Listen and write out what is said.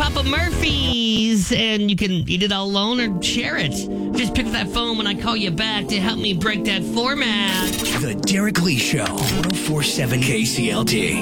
Papa Murphy's, and you can eat it all alone or share it. Just pick up that phone when I call you back to help me break that format. The Derek Lee Show, 104.7 KCLD.